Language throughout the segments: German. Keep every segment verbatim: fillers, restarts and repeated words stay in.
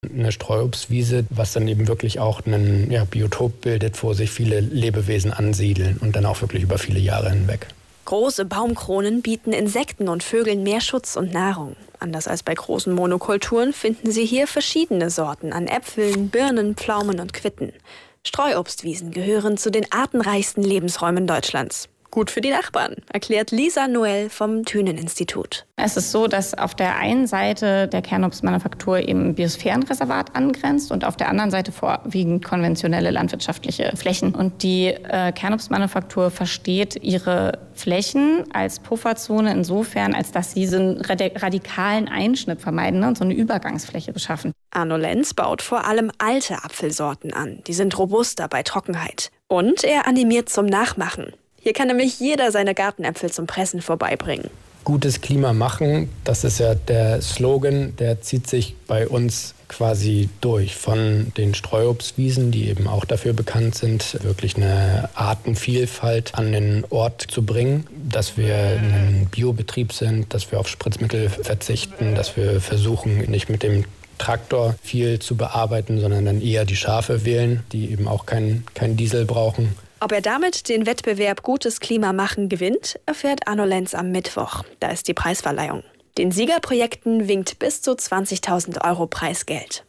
Eine Streuobstwiese, was dann eben wirklich auch ein ja, Biotop bildet, wo sich viele Lebewesen ansiedeln und dann auch wirklich über viele Jahre hinweg. Große Baumkronen bieten Insekten und Vögeln mehr Schutz und Nahrung. Anders als bei großen Monokulturen finden Sie hier verschiedene Sorten an Äpfeln, Birnen, Pflaumen und Quitten. Streuobstwiesen gehören zu den artenreichsten Lebensräumen Deutschlands. Gut für die Nachbarn, erklärt Lisa Noel vom Thünen-Institut. Es ist so, dass auf der einen Seite der Kernobstmanufaktur eben ein Biosphärenreservat angrenzt und auf der anderen Seite vorwiegend konventionelle landwirtschaftliche Flächen. Und die äh, Kernobstmanufaktur versteht ihre Flächen als Pufferzone insofern, als dass sie so einen radikalen Einschnitt vermeiden, ne, und so eine Übergangsfläche beschaffen. Arno Lenz baut vor allem alte Apfelsorten an. Die sind robuster bei Trockenheit. Und er animiert zum Nachmachen. Hier kann nämlich jeder seine Gartenäpfel zum Pressen vorbeibringen. Gutes Klima machen, das ist ja der Slogan, der zieht sich bei uns quasi durch. Von den Streuobstwiesen, die eben auch dafür bekannt sind, wirklich eine Artenvielfalt an den Ort zu bringen. Dass wir ein Biobetrieb sind, dass wir auf Spritzmittel verzichten, dass wir versuchen, nicht mit dem Traktor viel zu bearbeiten, sondern dann eher die Schafe wählen, die eben auch kein, kein Diesel brauchen. Ob er damit den Wettbewerb Gutes Klima machen gewinnt, erfährt Arno Lenz am Mittwoch. Da ist die Preisverleihung. Den Siegerprojekten winkt bis zu zwanzigtausend Euro Preisgeld.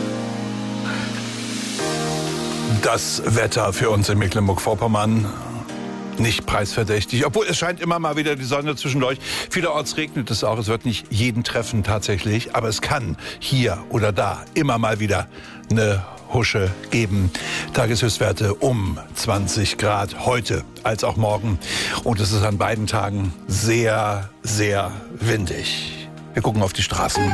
Das Wetter für uns in Mecklenburg-Vorpommern nicht preisverdächtig, obwohl es scheint immer mal wieder die Sonne zwischendurch. Vielerorts regnet es auch, es wird nicht jeden treffen tatsächlich, aber es kann hier oder da immer mal wieder eine Husche geben. Tageshöchstwerte um zwanzig Grad heute als auch morgen. Und es ist an beiden Tagen sehr, sehr windig. Wir gucken auf die Straßen.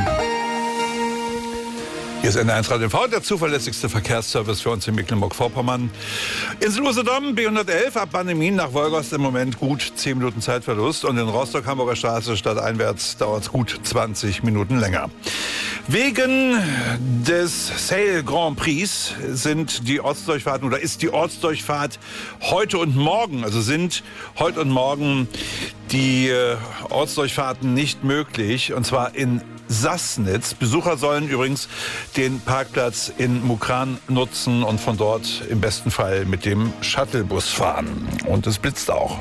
Hier ist N eins Radio N V, der zuverlässigste Verkehrsservice für uns in Mecklenburg-Vorpommern. Insel Usedom, B hundertelf, ab Bannemin nach Wolgast im Moment gut zehn Minuten Zeitverlust. Und in Rostock-Hamburger Straße stadteinwärts dauert es gut zwanzig Minuten länger. Wegen des Sail Grand Prix sind die Ortsdurchfahrten oder ist die Ortsdurchfahrt heute und morgen, also sind heute und morgen die Ortsdurchfahrten nicht möglich, und zwar in Sassnitz. Besucher sollen übrigens den Parkplatz in Mukran nutzen und von dort im besten Fall mit dem Shuttlebus fahren. Und es blitzt auch.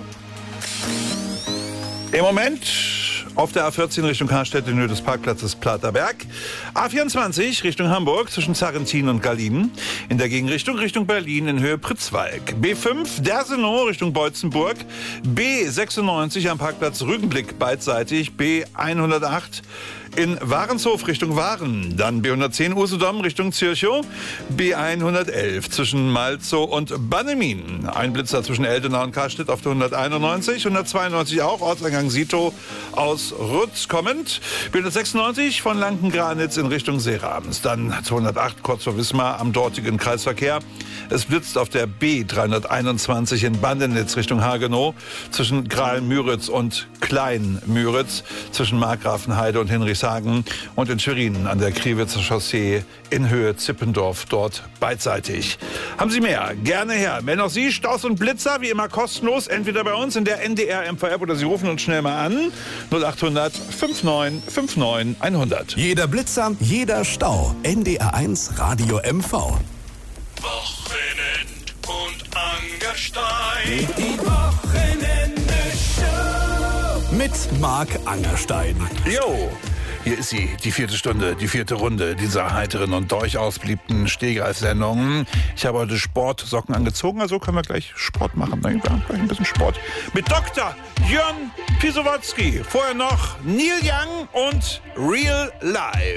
Im Moment auf der A vierzehn Richtung Karstädt in Höhe des Parkplatzes Platerberg. A vierundzwanzig Richtung Hamburg zwischen Zarrentin und Gallien. In der Gegenrichtung Richtung Berlin in Höhe Pritzwalk. B fünf Dersenow Richtung Beutzenburg. B sechsundneunzig am Parkplatz Rügenblick beidseitig. B hundertacht in Warenshof Richtung Waren. Dann B hundertzehn Usedom Richtung Zirchow. B hundertelf zwischen Malzow und Bannemin. Ein Blitzer zwischen Eldenau und Karstedt auf der hunderteinundneunzig. hundertzweiundneunzig auch Ortseingang Sito aus Rütz kommend. B hundertsechsundneunzig von Lankengranitz in Richtung Seerabens. Dann zweihundertacht kurz vor Wismar am dortigen Kreisverkehr. Es blitzt auf der B dreihunderteinundzwanzig in Bandenitz Richtung Hagenow. Zwischen Graal-Müritz und Klein-Müritz. Zwischen Markgrafenheide und Hinrichshagen. Und in Schwerin an der Kriwitzer Chaussee in Höhe Zippendorf, dort beidseitig. Haben Sie mehr? Gerne her. Wenn auch Sie Staus und Blitzer, wie immer kostenlos, entweder bei uns in der N D R M V App oder Sie rufen uns schnell mal an. null achthundert neunundfünfzig neunundfünfzig hundert. Jeder Blitzer, jeder Stau. N D R eins Radio M V. Wochenend und Angerstein. Die Wochenende-Show. Mit Marc Angerstein. Jo. Hier ist sie, die vierte Stunde, die vierte Runde dieser heiteren und durchaus beliebten Stehgreif-Sendung. Ich habe heute Sportsocken angezogen, also können wir gleich Sport machen. Wir haben gleich ein bisschen Sport. Mit Doktor Jörn Pisowotzki. Vorher noch Neil Young und Real Life.